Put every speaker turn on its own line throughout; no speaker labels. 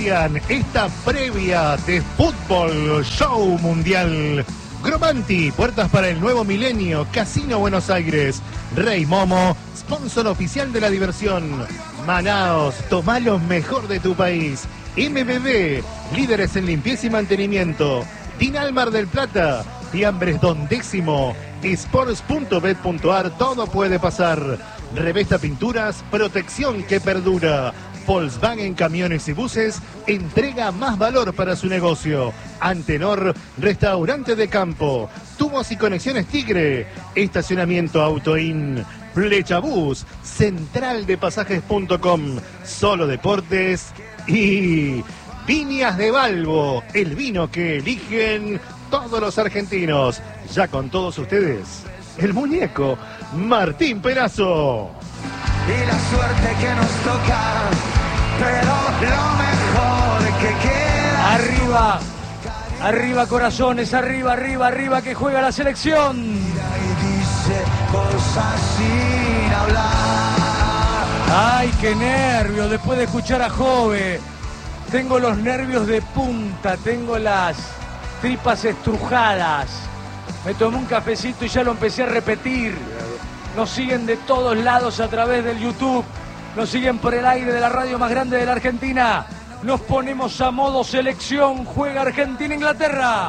auspician esta previa de Fútbol Show Mundial. Gromanti, puertas para el nuevo milenio. Casino Buenos Aires. Rey Momo, sponsor oficial de la diversión. Manaos, tomá lo mejor de tu país. MBB, líderes en limpieza y mantenimiento. Dinal Mar del Plata, Fiambres Don Décimo. Sports.bet.ar, todo puede pasar. Revesta Pinturas, protección que perdura. Volkswagen Camiones y Buses entrega más valor para su negocio. Antenor, restaurante de campo. Tubos y conexiones Tigre. Estacionamiento Autoin. Flecha Bus, centraldepasajes.com. Solo Deportes y Viñas de Balbo, el vino que eligen todos los argentinos. Ya con todos ustedes, el muñeco Martín Perazo.
Y la suerte que nos toca, pero lo mejor que queda.
Arriba, arriba corazones, arriba, arriba, arriba, que juega la selección.
Y dice cosas sin hablar.
Ay, qué nervios, después de escuchar a Jove. Tengo los nervios de punta, tengo las tripas estrujadas. Me tomé un cafecito y ya lo empecé a repetir. Nos siguen de todos lados a través del YouTube. Nos siguen por el aire de la radio más grande de la Argentina. Nos ponemos a modo selección. Juega Argentina-Inglaterra.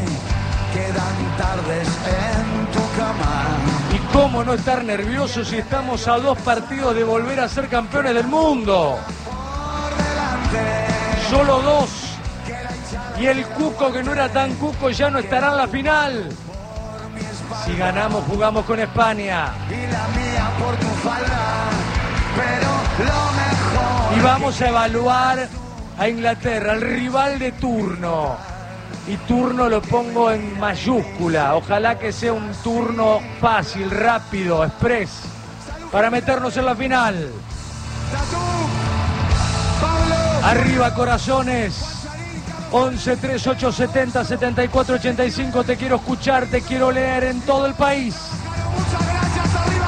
Quedan tardes en tu cama.
¿Y cómo no estar nerviosos si estamos a 2 partidos de volver a ser campeones del mundo?
Por delante.
Solo 2. Y el Cuco, que no era tan Cuco, ya no estará en la final. Si ganamos, jugamos con España.
Y la mía por tu falda, pero lo mejor.
Y vamos a evaluar a Inglaterra, el rival de turno. Y turno lo pongo en mayúscula. Ojalá que sea un turno fácil, rápido, express, para meternos en la final. Arriba corazones. 11 3870 74 85. Te quiero escuchar, te quiero leer en todo el país.
Muchas gracias, arriba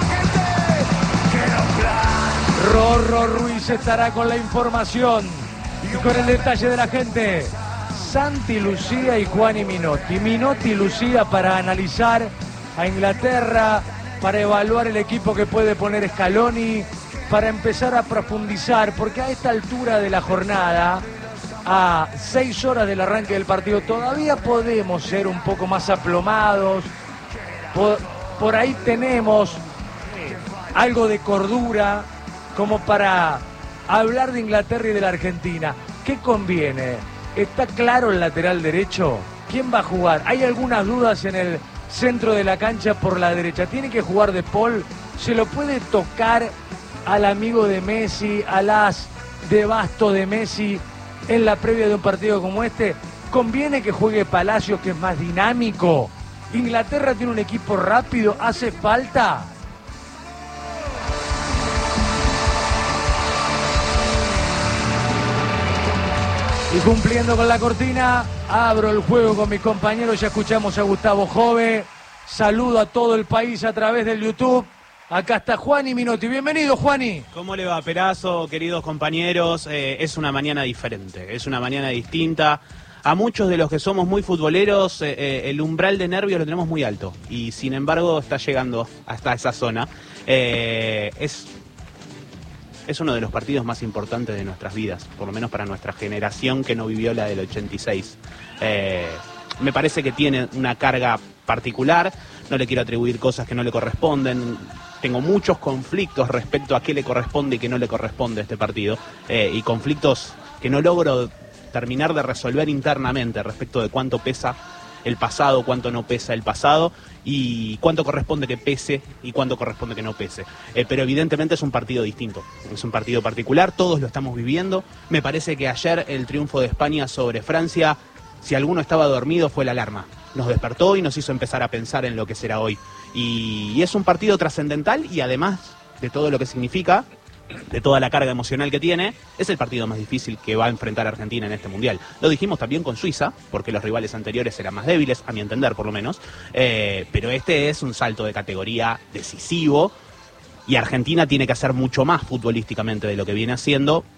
gente.
Rorro Ruiz estará con la información y con el detalle de la gente. Santi Lucía y Juani Minotti. Minotti y Lucía para analizar a Inglaterra, para evaluar el equipo que puede poner Scaloni, para empezar a profundizar, porque a esta altura de la jornada, a 6 horas del arranque del partido, todavía podemos ser un poco más aplomados. Por ahí tenemos algo de cordura como para hablar de Inglaterra y de la Argentina. ¿Qué conviene? ¿Está claro el lateral derecho? ¿Quién va a jugar? Hay algunas dudas en el centro de la cancha por la derecha. ¿Tiene que jugar De Paul? ¿Se lo puede tocar al amigo de Messi, al as de basto de Messi en la previa de un partido como este? ¿Conviene que juegue Palacios, que es más dinámico? ¿Inglaterra tiene un equipo rápido? ¿Hace falta? Y cumpliendo con la cortina, abro el juego con mis compañeros. Ya escuchamos a Gustavo Jove. Saludo a todo el país a través del YouTube. Acá está Juani Minotti. Bienvenido, Juani.
¿Cómo le va, Perazo, queridos compañeros? Es una mañana diferente, es una mañana distinta. A muchos de los que somos muy futboleros, el umbral de nervios lo tenemos muy alto. Y sin embargo está llegando hasta esa zona. Es uno de los partidos más importantes de nuestras vidas, por lo menos para nuestra generación que no vivió la del 86. Me parece que tiene una carga particular, no le quiero atribuir cosas que no le corresponden. Tengo muchos conflictos respecto a qué le corresponde y qué no le corresponde a este partido, y conflictos que no logro terminar de resolver internamente respecto de cuánto pesa el pasado, cuánto no pesa el pasado y cuánto corresponde que pese y cuánto corresponde que no pese. Pero evidentemente es un partido distinto, es un partido particular, todos lo estamos viviendo. Me parece que ayer el triunfo de España sobre Francia, si alguno estaba dormido, fue la alarma. Nos despertó y nos hizo empezar a pensar en lo que será hoy. Y es un partido trascendental y además de todo lo que significa, de toda la carga emocional que tiene, es el partido más difícil que va a enfrentar Argentina en este Mundial. Lo dijimos también con Suiza, porque los rivales anteriores eran más débiles, a mi entender por lo menos, pero este es un salto de categoría decisivo y Argentina tiene que hacer mucho más futbolísticamente de lo que viene haciendo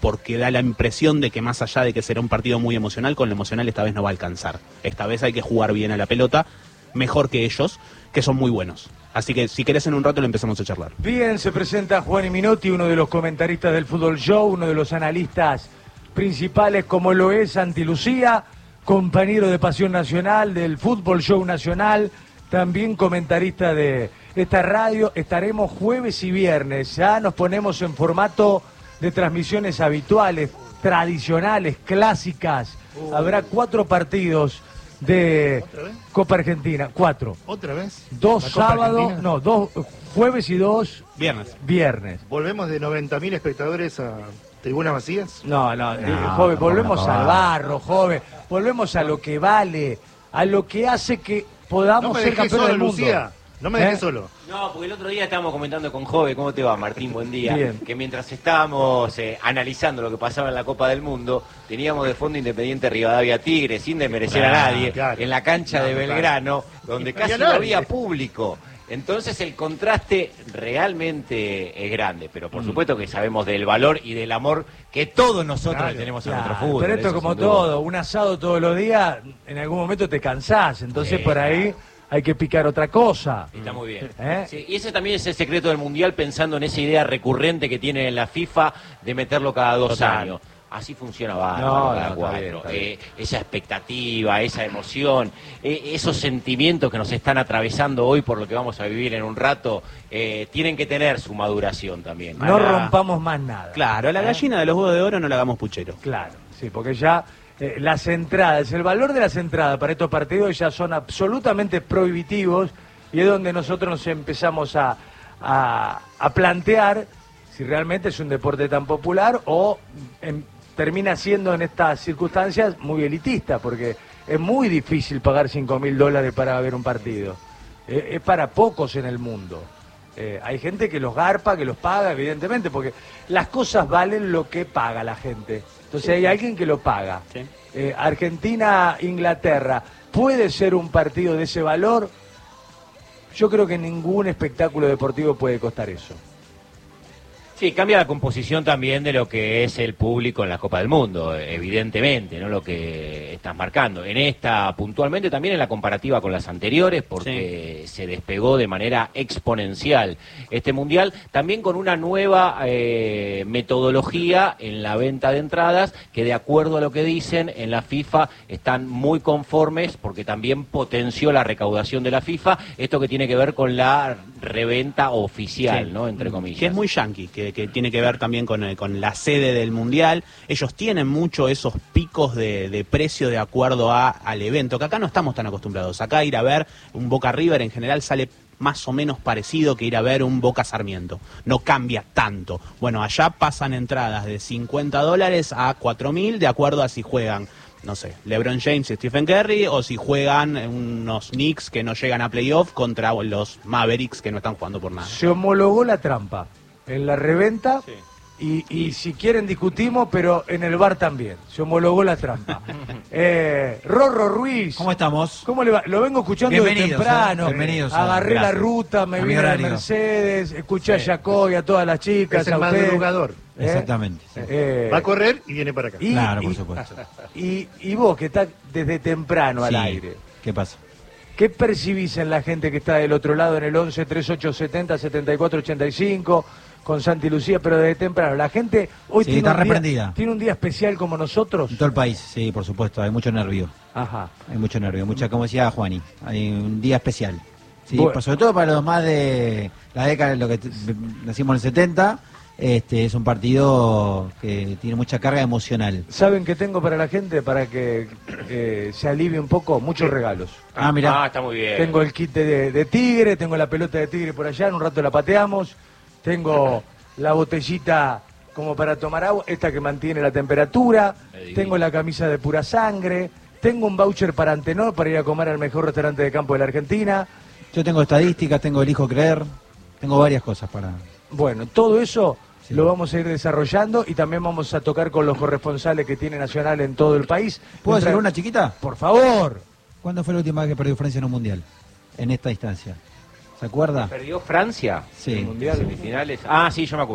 porque da la impresión de que más allá de que será un partido muy emocional, con lo emocional esta vez no va a alcanzar. Esta vez hay que jugar bien a la pelota, mejor que ellos, que son muy buenos. Así que si querés en un rato lo empezamos a charlar.
Bien, se presenta Juan Minotti, uno de los comentaristas del Fútbol Show, uno de los analistas principales, como lo es Santi Lucía, compañero de Pasión Nacional, del Fútbol Show Nacional, también comentarista de esta radio. Estaremos jueves y viernes, ya nos ponemos en formato de transmisiones habituales, tradicionales, clásicas. Habrá 4 partidos de Copa Argentina, 4.
¿Otra vez?
2 sábados, no, 2 jueves y 2 viernes.
¿Volvemos de 90.000 espectadores a tribunas vacías?
No, joven, volvemos al barro, joven, volvemos a lo que vale, a lo que hace que podamos ser campeones del mundo.
Lucía. No me dejé solo.
No, porque el otro día estábamos comentando con Jove, ¿cómo te va, Martín? Buen día.
Bien.
Que mientras estábamos analizando lo que pasaba en la Copa del Mundo, teníamos de fondo Independiente Rivadavia Tigre, sin desmerecer a nadie, en la cancha de Belgrano, donde casi no había público. Entonces el contraste realmente es grande, pero por supuesto que sabemos del valor y del amor que todos nosotros le tenemos a nuestro fútbol.
Pero esto como todo, un asado todos los días, en algún momento te cansás, entonces por ahí hay que picar otra cosa.
Está muy bien. Sí, y ese también es el secreto del Mundial, pensando en esa idea recurrente que tiene en la FIFA de meterlo cada 2 años. Así funciona cada 4. Esa expectativa, esa emoción, esos sentimientos que nos están atravesando hoy por lo que vamos a vivir en un rato, tienen que tener su maduración también.
No rompamos más nada.
Claro, a la gallina de los huevos de oro no la hagamos puchero.
Claro, sí, porque ya las entradas, el valor de las entradas para estos partidos ya son absolutamente prohibitivos, y es donde nosotros nos empezamos a plantear si realmente es un deporte tan popular o termina siendo en estas circunstancias muy elitista, porque es muy difícil pagar $5.000 para ver un partido. Es para pocos en el mundo. Hay gente que los garpa, que los paga, evidentemente, porque las cosas valen lo que paga la gente. Entonces hay alguien que lo paga.
Sí.
Argentina-Inglaterra, ¿puede ser un partido de ese valor? Yo creo que ningún espectáculo deportivo puede costar eso.
Sí, cambia la composición también de lo que es el público en la Copa del Mundo, evidentemente, ¿no? Lo que estás marcando. En esta, puntualmente, también en la comparativa con las anteriores, porque se despegó de manera exponencial este Mundial, también con una nueva metodología en la venta de entradas, que de acuerdo a lo que dicen en la FIFA están muy conformes, porque también potenció la recaudación de la FIFA, esto que tiene que ver con la reventa oficial, ¿no? Entre comillas.
Que es muy yanqui, que tiene que ver también con la sede del Mundial. Ellos tienen mucho esos picos de precio de acuerdo al evento, que acá no estamos tan acostumbrados. Acá ir a ver un Boca River en general sale más o menos parecido que ir a ver un Boca Sarmiento. No cambia tanto. Bueno, allá pasan entradas de $50 a $4.000 de acuerdo a si juegan, no sé, LeBron James y Stephen Curry, o si juegan unos Knicks que no llegan a playoff contra los Mavericks que no están jugando por nada.
Se homologó la trampa en la reventa, y si quieren discutimos, pero en el bar también. Se homologó la trampa. Rorro Ruiz.
¿Cómo estamos?
¿Cómo le va? Lo vengo escuchando de temprano.
Bienvenidos.
Agarré la ruta, me vine a Mercedes, escuché a Jacob y a todas las chicas.
Es el madrugador.
Exactamente.
Va a correr y viene para acá.
Claro, por supuesto.
Y vos, que estás desde temprano al aire.
¿Qué pasa?
¿Qué percibís en la gente que está del otro lado en el 11 3870 7485 con Santi Lucía, pero desde temprano? La gente hoy tiene un día especial como nosotros.
En todo el país, sí, por supuesto, hay mucho nervio.
Ajá.
Hay mucho nervio, como decía Juani, hay un día especial. Sí,
Bueno.
sobre todo para los más de la década, lo que nacimos en el 70, es un partido que tiene mucha carga emocional.
¿Saben qué tengo para la gente? Para que se alivie un poco, muchos regalos.
Ah, mirá.
Está muy bien.
Tengo el kit de Tigre, tengo la pelota de Tigre por allá, en un rato la pateamos. Tengo la botellita como para tomar agua, esta que mantiene la temperatura. Tengo la camisa de Pura Sangre. Tengo un voucher para Antenor para ir a comer al mejor restaurante de campo de la Argentina.
Yo tengo estadísticas, tengo Elijo Creer, tengo varias cosas para...
Bueno, todo eso lo vamos a ir desarrollando, y también vamos a tocar con los corresponsales que tiene Nacional en todo el país.
¿Puedo hacer una chiquita?
Por favor.
¿Cuándo fue la última vez que perdió Francia en un mundial? En esta instancia. ¿Se acuerda?
¿Perdió Francia?
Sí.
¿En mundial? ¿Semifinales? Ah, sí, yo me acuerdo.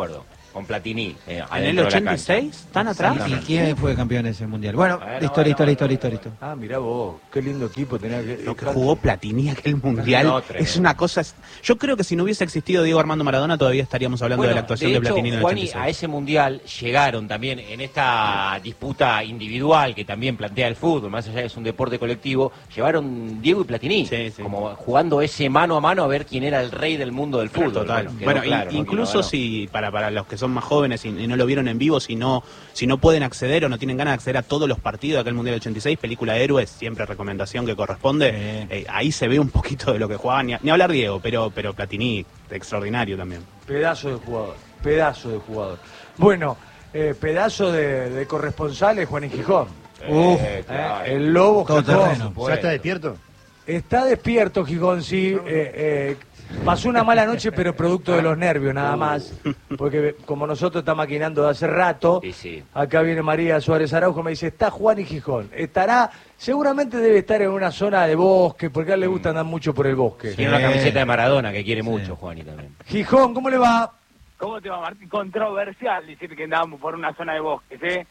con Platini.
¿En el
adentro de la cancha.
86? ¿Tan atrás?
¿Y quién fue campeón ese mundial? Bueno, listo.
Ah, mirá vos, qué lindo equipo tenía que...
Lo que jugó Platini aquel mundial
No, tremendo.
es una cosa... Yo creo que si no hubiese existido Diego Armando Maradona todavía estaríamos hablando de la actuación de
hecho,
Platini en el
Juani,
86.
a ese mundial llegaron también en esta disputa individual que también plantea el fútbol, más allá de que es un deporte colectivo, llevaron Diego y Platini,
Sí, sí.
como jugando ese mano a mano a ver quién era el rey del mundo del fútbol.
Total.
quedó
Bueno,
claro, ¿no?
incluso
Ganó.
si para los que son más jóvenes y no lo vieron en vivo, si no pueden acceder o no tienen ganas de acceder a todos los partidos de aquel Mundial 86, película de héroes, siempre recomendación que corresponde. Ahí se ve un poquito de lo que jugaban, ni hablar Diego, pero Platini, extraordinario también.
Pedazo de jugador. Bueno, pedazo de corresponsales, Juan y Gijón.
Claro.
El Lobo
Todo
Gijón.
terreno.
¿Ya está despierto?
Está despierto Gijón, sí. Pasó una mala noche, pero producto de los nervios nada más. Porque como nosotros estamos maquinando de hace rato,
Sí, sí.
acá viene María Suárez Araujo, me dice, está Juan y Gijón. Seguramente debe estar en una zona de bosque, porque a él le gusta andar mucho por el bosque.
Tiene una camiseta de Maradona que quiere mucho, Juani, también.
Gijón, ¿cómo le va?
¿Cómo te va, Martín? Controversial decir que andábamos por una zona de bosques, ¿eh?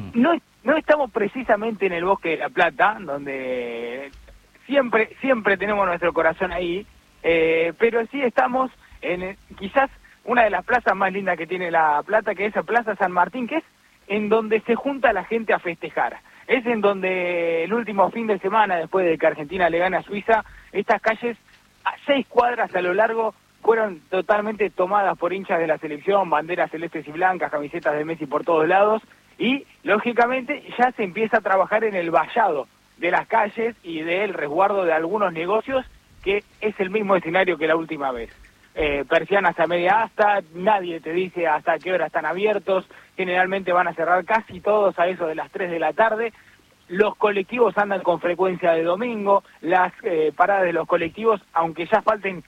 No estamos precisamente en el bosque de La Plata, donde siempre tenemos nuestro corazón ahí, pero sí estamos en quizás una de las plazas más lindas que tiene La Plata, que es la Plaza San Martín, que es en donde se junta la gente a festejar. Es en donde el último fin de semana, después de que Argentina le gane a Suiza, estas calles a 6 cuadras a lo largo fueron totalmente tomadas por hinchas de la selección, banderas celestes y blancas, camisetas de Messi por todos lados, y lógicamente ya se empieza a trabajar en el vallado de las calles y del resguardo de algunos negocios, que es el mismo escenario que la última vez. Persianas a media asta, nadie te dice hasta qué hora están abiertos, generalmente van a cerrar casi todos a eso de las 3 de la tarde. Los colectivos andan con frecuencia de domingo, las paradas de los colectivos, aunque ya falten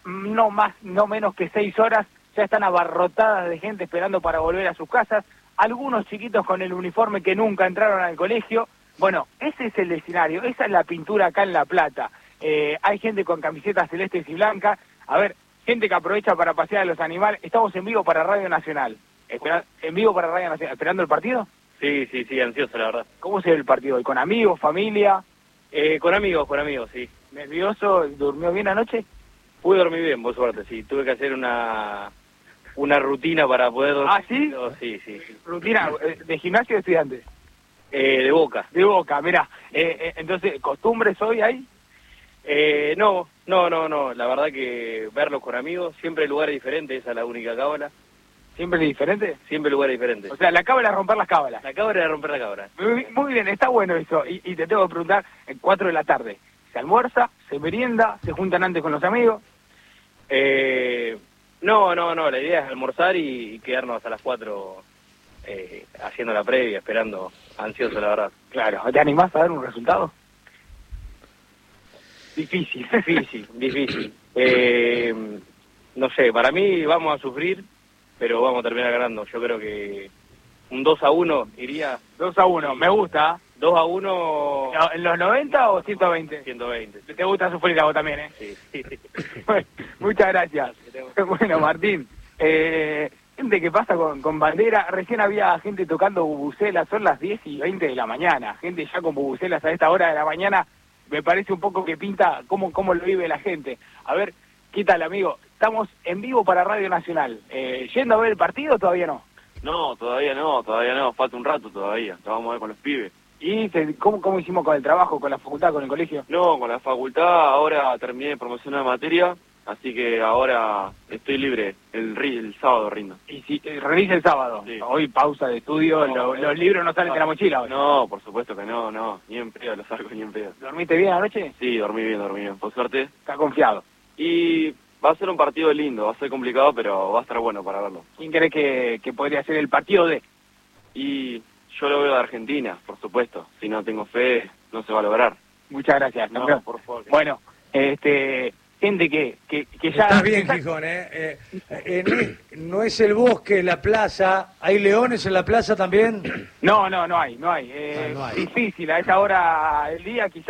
no menos que 6 horas, ya están abarrotadas de gente esperando para volver a sus casas, algunos chiquitos con el uniforme que nunca entraron al colegio. Bueno, ese es el escenario, esa es la pintura acá en La Plata. Hay gente con camisetas celestes y blancas, a ver, gente que aprovecha para pasear a los animales. Estamos en vivo para Radio Nacional. ¿Esperando el partido?
Sí, ansioso, la verdad.
¿Cómo se ve el partido hoy? ¿Con amigos, familia?
Con amigos, sí.
¿Nervioso? ¿Durmió bien anoche?
Pude dormir bien, por suerte, sí. Tuve que hacer una rutina para poder dormir.
¿Ah, sí?
Sí.
¿Rutina de gimnasio o de estudiantes?
De Boca.
De Boca, mirá. Entonces, ¿costumbres hoy hay?
No. La verdad que verlos con amigos, siempre lugares diferentes, esa es la única cábala.
¿Siempre es diferente?
Siempre lugares diferentes.
O sea, la cábala es romper las cábalas.
La cábala es romper la cábala.
Muy bien, está bueno eso. Y te tengo que preguntar, 4 de la tarde, ¿se almuerza, se merienda, se juntan antes con los amigos?
No, la idea es almorzar y quedarnos hasta las 4 haciendo la previa, esperando, ansioso, la verdad.
Claro, ¿te animás a dar un resultado? Difícil.
No sé, para mí vamos a sufrir, pero vamos a terminar ganando. Yo creo que un 2-1 iría.
2-1, me gusta.
2-1.
¿En los 90 o 120?
120.
Te gusta sufrir a vos también, ¿eh?
Sí.
Muchas gracias. Bueno, Martín, gente que pasa con bandera. Recién había gente tocando bubucelas, son las 10:20 de la mañana. Gente ya con bubucelas a esta hora de la mañana. Me parece un poco que pinta cómo lo vive la gente. A ver, ¿qué tal, amigo? Estamos en vivo para Radio Nacional. ¿Yendo a ver el partido o todavía no?
No, todavía no. Falta un rato todavía. Vamos a ver con los pibes.
¿Y cómo hicimos con el trabajo, con la facultad, con el colegio?
No, con la facultad ahora terminé de promocionar materia, así que ahora estoy libre. El sábado rindo.
¿Y si revisa el sábado?
Sí.
Hoy pausa de estudio, los libros no salen de la mochila hoy.
No, por supuesto que no. Ni en pedo los saco, ni en pedo.
¿Dormiste bien anoche?
Sí, dormí bien, por suerte.
¿Estás confiado?
Y va a ser un partido lindo, va a ser complicado, pero va a estar bueno para verlo.
¿Quién crees que podría ser el partido de?
Y yo lo veo de Argentina, por supuesto. Si no tengo fe, no se va a lograr.
Muchas gracias.
No, por favor.
Bueno, gente que ya...
Estás bien, Gijón, no es el bosque, la plaza. ¿Hay leones en la plaza también?
No hay.
no hay.
Difícil, a esa hora del día quizás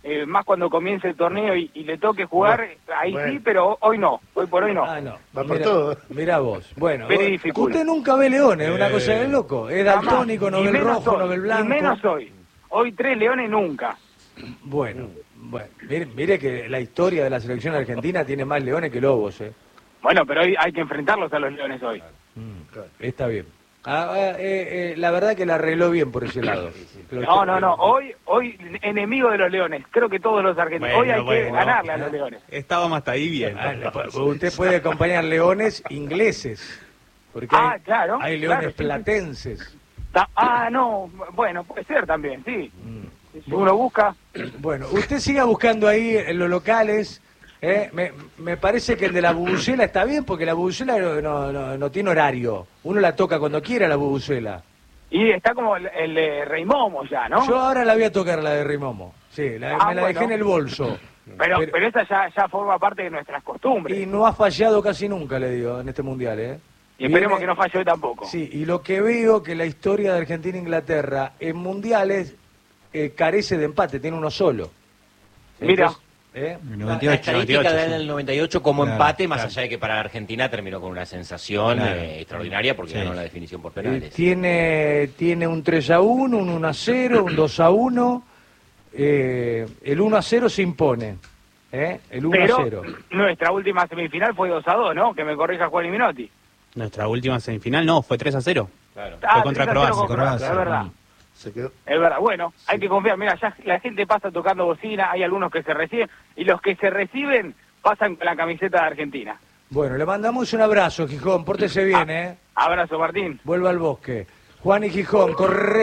más cuando comience el torneo y le toque jugar, ahí
bueno.
sí, pero hoy no, hoy por hoy no.
Ah, no.
Va por
Mirá-
todo.
Mirá vos. Bueno,
Very difficult.
usted nunca ve leones, es una cosa de loco. Es daltónico, no
Y
ve el
menos
rojo,
hoy,
no ve el
y
blanco.
menos hoy. Hoy 3 leones nunca.
Bueno, mire que la historia de la selección argentina tiene más leones que lobos,
Bueno, pero hoy hay que enfrentarlos a los leones hoy.
Está bien. La verdad que la arregló bien por ese lado.
No. Hoy enemigo de los leones. Creo que todos los argentinos. hoy hay que ganarle a los leones.
Estábamos hasta ahí bien.
Usted puede acompañar leones ingleses. Porque
Claro.
hay leones
claro, sí, sí.
platenses.
No. Bueno, puede ser también, sí. Si uno busca.
Bueno, usted siga buscando ahí en los locales. Me parece que el de la bubucela está bien, porque la bubucela no tiene horario. Uno la toca cuando quiera, la bubucela.
Y está como el de Rey Momo ya, ¿no?
Yo ahora la voy a tocar, la de Rimomo. Sí, me la
bueno.
dejé en el bolso.
Pero esa ya forma parte de nuestras costumbres.
Y no ha fallado casi nunca, le digo, en este mundial,
Y esperemos
Viene-
que no falle hoy tampoco.
Sí, y lo que veo que la historia de Argentina e Inglaterra en mundiales carece de empate, tiene uno solo.
Mira.
¿eh?
El
La
98.
estadística
98,
da en el 98 como
Claro,
empate, más
claro.
allá de que para Argentina terminó con una sensación
Claro.
extraordinaria porque
Sí.
ganó la definición por penales.
Tiene un 3-1, un 1-0, un 2-1. El 1-0 se impone. El 1-0.
Pero nuestra última semifinal fue 2-2, ¿no? Que me corrija Juan y Minotti.
Nuestra última semifinal no, fue 3-0.
Claro.
Fue contra
3-0
Croacia.
con Croacia, es verdad.
Se quedó.
Es verdad, bueno, hay que confiar. Mira, ya la gente pasa tocando bocina, hay algunos que se reciben, y los que se reciben pasan con la camiseta de Argentina.
Bueno, le mandamos un abrazo, Gijón. Pórtese bien,
Abrazo, Martín.
Vuelva al bosque. Juan y Gijón, corre.